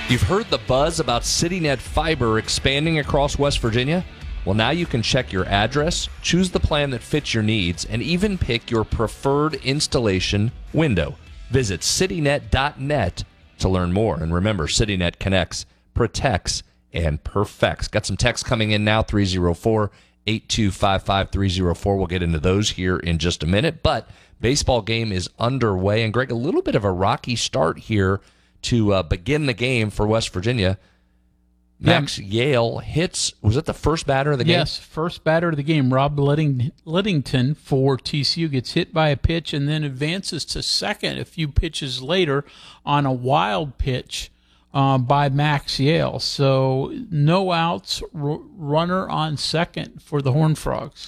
You've heard the buzz about CityNet Fiber expanding across West Virginia? Well, now you can check your address, choose the plan that fits your needs, and even pick your preferred installation window. Visit citynet.net to learn more. And remember, CityNet connects, protects, and perfects. Got some text coming in now, 304-825-5304. We'll get into those here in just a minute. But baseball game is underway. And, Greg, a little bit of a rocky start here to begin the game for West Virginia. Max Yale hits, was it the first batter of the game? Yes, first batter of the game. Rob Liddington for TCU gets hit by a pitch and then advances to second a few pitches later on a wild pitch by Max Yale. So no outs, runner on second for the Horned Frogs.